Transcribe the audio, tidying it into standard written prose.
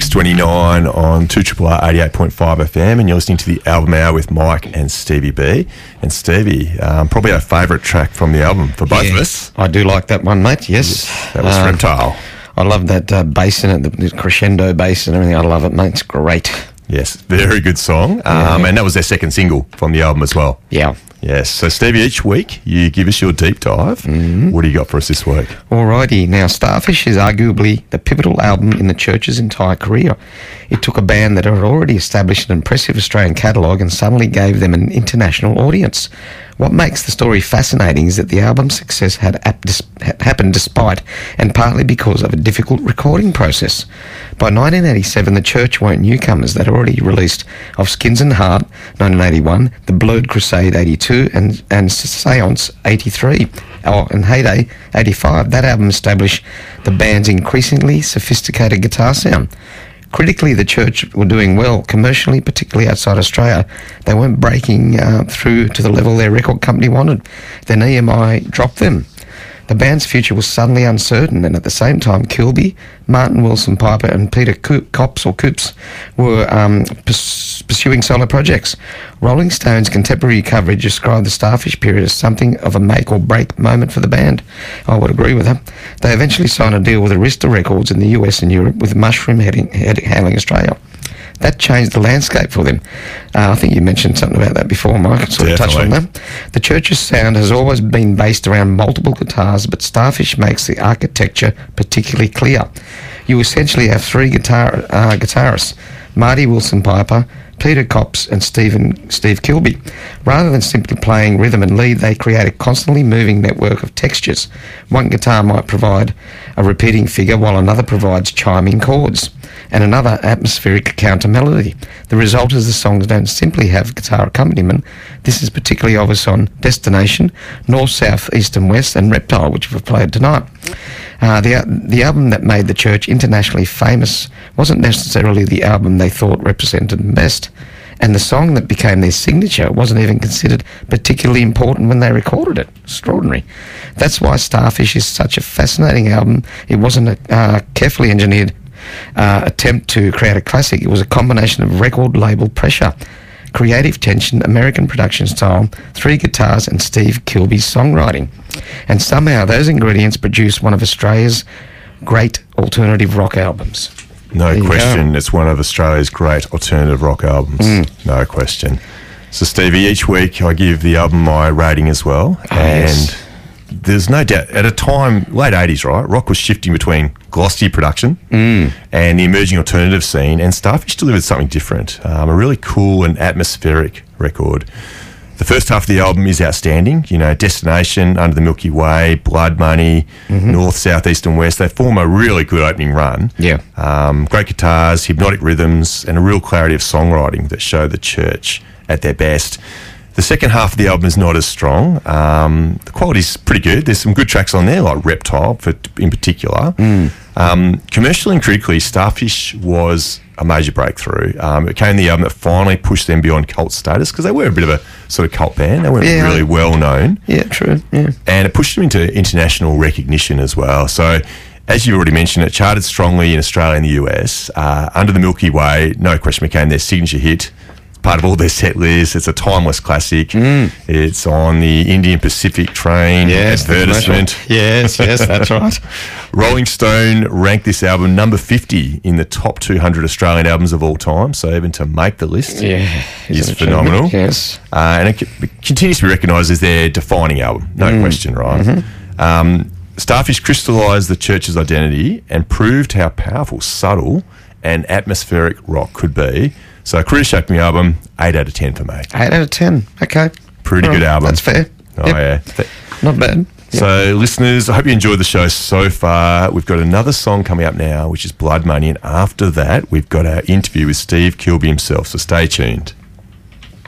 6:29 on 2RRR 88.5 FM, and you're listening to the Album Hour with Mike and Stevie B. And Stevie, probably our favourite track from the album for both of us. I do like that one, mate, yes. That was Reptile. I love that bass in it, the crescendo bass and everything. I love it, mate. It's great. Yes, very good song. And that was their second single from the album as well. Yeah. Yes. So, Stevie, each week you give us your deep dive. Mm-hmm. What do you got for us this week? Alrighty. Now, Starfish is arguably the pivotal album in the Church's entire career. It took a band that had already established an impressive Australian catalogue and suddenly gave them an international audience. What makes the story fascinating is that the album's success had happened despite and partly because of a difficult recording process. By 1987, the Church weren't newcomers. They'd already released Of Skins and Heart, 1981, The Blurred Crusade, 82, and Seance, 83. And Heyday, 85. That album established the band's increasingly sophisticated guitar sound. Critically, the Church were doing well. Commercially, particularly outside Australia, they weren't breaking through to the level their record company wanted. Then EMI dropped them. The band's future was suddenly uncertain, and at the same time, Kilby, Martin Wilson Piper and Peter Copps were pursuing solo projects. Rolling Stone's contemporary coverage described the Starfish period as something of a make-or-break moment for the band. I would agree with that. They eventually signed a deal with Arista Records in the US and Europe, with Mushroom handling Australia. That changed the landscape for them. I think you mentioned something about that before, Mike. I sort of touched on that. The Church's sound has always been based around multiple guitars, but Starfish makes the architecture particularly clear. You essentially have three guitarists, Marty Wilson Piper, Peter Copps and Steve Kilby. Rather than simply playing rhythm and lead, they create a constantly moving network of textures. One guitar might provide a repeating figure while another provides chiming chords and another atmospheric counter melody. The result is the songs don't simply have guitar accompaniment. This is particularly obvious on Destination, North, South, East and West, and Reptile, which we've played tonight. The album that made the Church internationally famous wasn't necessarily the album they thought represented them best, and the song that became their signature wasn't even considered particularly important when they recorded it. Extraordinary. That's why Starfish is such a fascinating album. It wasn't a carefully engineered attempt to create a classic. It was a combination of record label pressure, creative tension, American production style, three guitars and Steve Kilby's songwriting. And somehow those ingredients produced one of Australia's great alternative rock albums. No question, it's one of Australia's great alternative rock albums. No question. So, Stevie, each week I give the album my rating as well. And there's no doubt, at a time, late 80s, right, rock was shifting between glossy production and the emerging alternative scene, and Starfish delivered something different, a really cool and atmospheric record. The first half of the album is outstanding. You know, Destination, Under the Milky Way, Blood Money, North, South, East and West. They form a really good opening run. Yeah. Great guitars, hypnotic rhythms, and a real clarity of songwriting that show the Church at their best. The second half of the album is not as strong. The quality's pretty good. There's some good tracks on there, like Reptile in particular. Commercially and critically, Starfish was a major breakthrough. It became the album that finally pushed them beyond cult status, because they were a bit of a sort of cult band. They weren't really well known. Yeah, true. Yeah. And it pushed them into international recognition as well. So, as you already mentioned, it charted strongly in Australia and the US. Under the Milky Way, no question, became their signature hit. Part of all their set lists. It's a timeless classic. It's on the Indian Pacific train advertisement. Yes, that's right. Rolling Stone ranked this album number 50 in the top 200 Australian albums of all time. So even to make the list is phenomenal. Yes. And it continues to be recognised as their defining album. No question, right? Starfish crystallised the Church's identity and proved how powerful, subtle and atmospheric rock could be. So, career-shaping album, 8 out of 10 for me. 8 out of 10, okay. Pretty good album. That's fair. Oh, yeah. Not bad. So, listeners, I hope you enjoyed the show so far. We've got another song coming up now, which is Blood Money, and after that, we've got our interview with Steve Kilby himself, so stay tuned.